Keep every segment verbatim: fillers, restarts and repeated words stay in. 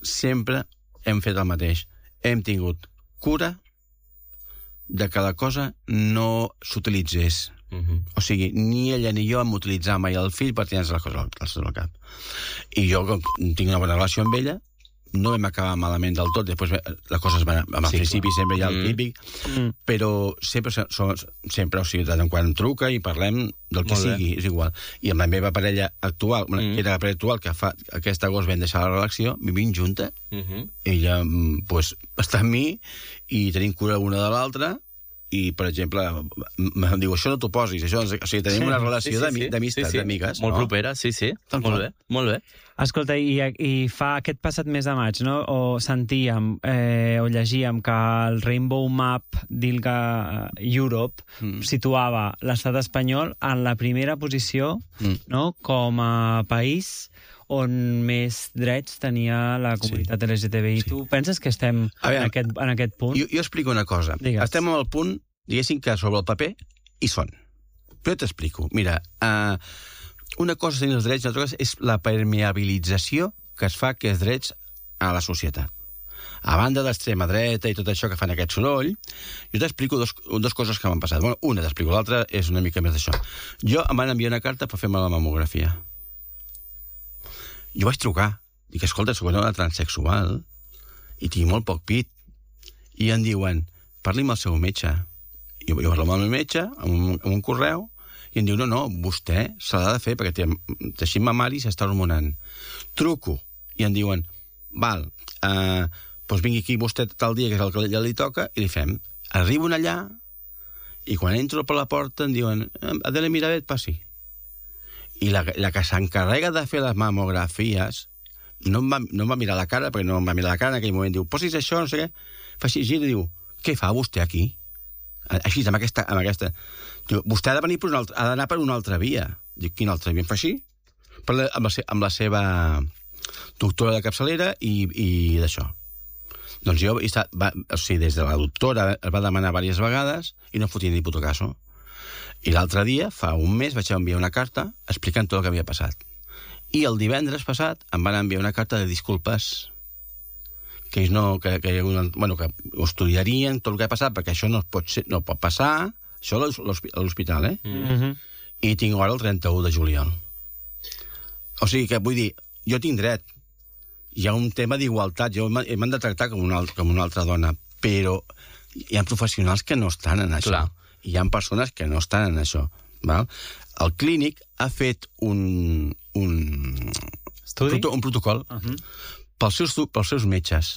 sempre hem fet el mateix. Hem tingut cura de que la cosa no s'utilitzés. Uh-huh. O sigui, ni ella ni jo hem utilitzat mai el fill per tenir les coses al, al cap. I jo, com tinc una bona relació amb ella, no vam acabar malament del tot. Després les coses van... Al sí, principi clar. Sempre hi ha el típic, mm. però sempre, som, sempre, o sigui, de tant en quan truca i parlem del que Molt sigui, bé. És igual. I amb la meva parella actual, mm. que era la parella actual, que fa, aquest agost vam deixar la relació, vivim junta, mm-hmm. ella pues, està amb mi i tenim cura una de l'altra, i, per exemple, em diu, això no t'ho posis, això... O sigui, tenim sí, una relació sí, sí, sí. d'amistat, sí, sí. d'amigues. Molt no? propera, sí, sí. Tant molt bé, molt bé. Escolta, i, i fa aquest passat mes de maig, no? O sentíem, eh, o llegíem que el Rainbow Map d'Ilga Europe mm. situava l'estat espanyol en la primera posició, mm. no?, com a país on més drets tenia la comunitat sí. L G T B I. Sí. Tu penses que estem veure, en, aquest, en aquest punt? Jo, jo explico una cosa. Digues. Estem al punt, diguéssim, que sobre el paper hi són. Però t'explico. Mira, uh, una cosa és tenir els drets, l'altra cosa és la permeabilització que es fa aquests drets a la societat. A banda d'extrema dreta i tot això que fan aquest soroll, jo t'explico dos, dos coses que m'han passat. Bueno, una t'explico, l'altra és una mica més d'això. Jo em van enviar una carta per fer-me la mamografia. Jo vaig trucar. Dic, escolta, soc una transsexual i tinc molt poc pit. I em diuen, parli amb el seu metge. Jo, jo parlo amb el meu metge, amb un, amb un correu, i em diu, no, no, vostè se l'ha de fer perquè té teixit mamari i s'està hormonant. Truco. I em diuen, val, eh, doncs vingui aquí vostè tal dia, que és el que ja li toca, i li fem. Arribo allà, i quan entro per la porta em diuen, Adele Miravet, passi. I la, la que s'encarrega de fer les mamografies no em, va, no em va mirar la cara, perquè no em va mirar la cara en aquell moment. Diu, posis això, no sé què. Fa així, gira i diu, què fa vostè aquí? Així, amb aquesta... Amb aquesta. Diu, vostè ha de venir per una altra, ha d'anar per una altra via. Dic, quina altra via? Em fa així? Per la, amb, la, amb la seva doctora de capçalera i, i d'això. Doncs jo, va, o sigui, des de la doctora es va demanar diverses vegades i no fotia ni puto caso. I l'altre dia, fa un mes, vaig enviar una carta explicant tot el que havia passat. I el divendres passat em van enviar una carta de disculpes que ells no... Que, que, bueno, que ho estudiarien tot el que ha passat, perquè això no pot, ser, no pot passar, això a l'hospital, eh? Mm-hmm. I tinc ara el trenta-u de juliol. O sigui que, vull dir, jo tinc dret. Hi ha un tema d'igualtat, jo m'han de tractar com una, com una altra dona, però hi ha professionals que no estan en això. Clar. Hi ha persones que no estan en això. Val? El clínic ha fet un, un, proto, un protocol uh-huh. pels, seus, pels seus metges.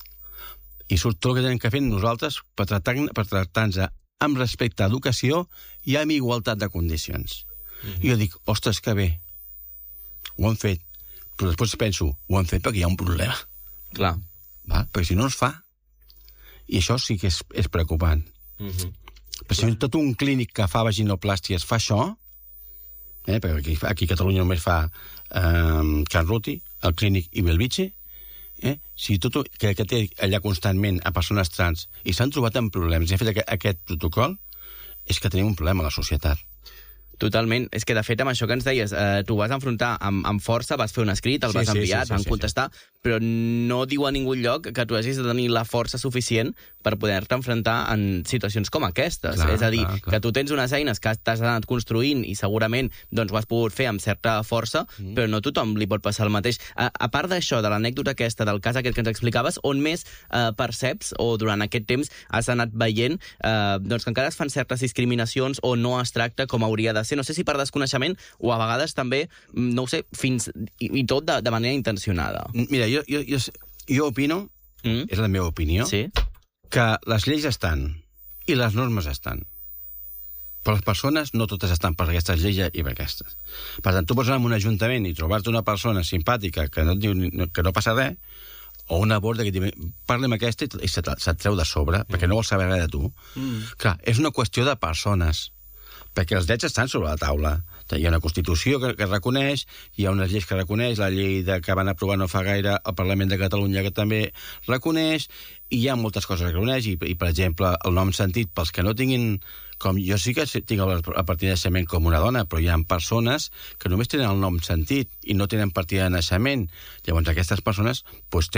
I surt tot el que tenen que fer nosaltres per tractar-nos per tractar amb respecte a educació i amb igualtat de condicions. Uh-huh. I jo dic, ostres, que bé, ho han fet. Però després penso, ho han fet perquè hi ha un problema. Clar. Val? Perquè si no es fa. I això sí que és, és preocupant. Uh-huh. Però si tot un clínic que fa vaginoplàsties fa això, eh, perquè aquí, aquí a Catalunya només fa eh, Can Ruti, el clínic i Belvitge, eh, si tot que, que té allà constantment a persones trans i s'han trobat en problemes i han fet aquest, aquest protocol, és que tenim un problema a la societat. Totalment. És que, de fet, amb això que ens deies, eh, tu vas enfrontar amb, amb força, vas fer un escrit, el sí, vas enviar, sí, sí, van sí, contestar, sí, sí. Però no diu a ningú lloc que tu hagis de tenir la força suficient per poder-te enfrontar en situacions com aquestes. Clar, és a dir, clar, clar. Que tu tens unes eines que t'has anat construint i segurament doncs, ho has pogut fer amb certa força, mm. però no tothom li pot passar el mateix. A, a part d'això, de l'anècdota aquesta, del cas aquest que ens explicaves, on més eh, perceps, o durant aquest temps has anat veient eh, doncs que encara es fan certes discriminacions o no es tracta com hauria de ser? No sé si per desconeixement o a vegades també, no ho sé, fins i, i tot de, de manera intencionada. Mira, jo, jo, jo, jo opino, mm? és la meva opinió, sí? que les lleis estan i les normes estan. Però les persones no totes estan per aquestes lleis i per aquestes. Per tant, tu pots anar a un ajuntament i trobar-te una persona simpàtica que no, et diu, que no passa res, o una borda que et diu, parla amb aquesta i se't, se't treu de sobre, mm. perquè no vol saber res de tu. Mm. Clar, és una qüestió de persones, perquè els drets estan sobre la taula. Hi ha una Constitució que, que reconeix, hi ha unes lleis que reconeix, la llei de, que van aprovar no fa gaire el Parlament de Catalunya que també reconeix, i hi ha moltes coses que reconeix, i, i per exemple, el nom sentit, pels que no tinguin... Com, jo sí que tinc el, el partida de naixement com una dona, però hi ha persones que només tenen el nom sentit i no tenen partida de naixement. Llavors, aquestes persones pues,